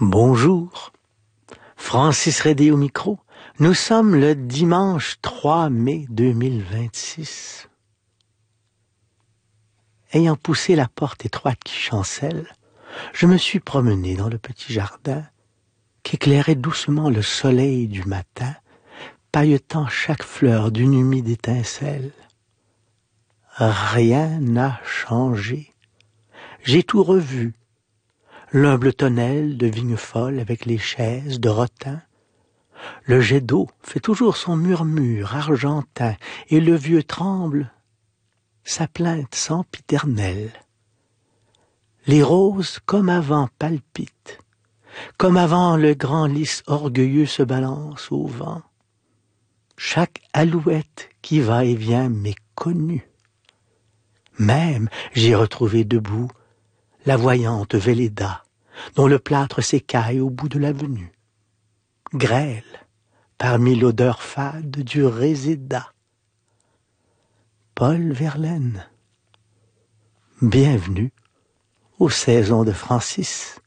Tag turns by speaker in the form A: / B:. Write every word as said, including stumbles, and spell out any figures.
A: Bonjour, Francis Redé au micro. Nous sommes le dimanche trois mai deux mille vingt-six. Ayant poussé la porte étroite qui chancelle, je me suis promené dans le petit jardin qu'éclairait doucement le soleil du matin, pailletant chaque fleur d'une humide étincelle. Rien n'a changé. J'ai tout revu. L'humble tonnelle de vigne folle avec les chaises de rotin. Le jet d'eau fait toujours son murmure argentin et le vieux tremble sa plainte sempiternelle. Les roses comme avant palpitent, comme avant le grand lys orgueilleux se balance au vent. Chaque alouette qui va et vient m'est connue. Même j'ai retrouvé debout la voyante Véléda, dont le plâtre s'écaille au bout de l'avenue. Grêle, parmi l'odeur fade du réséda. Paul Verlaine, bienvenue aux saisons de Francis.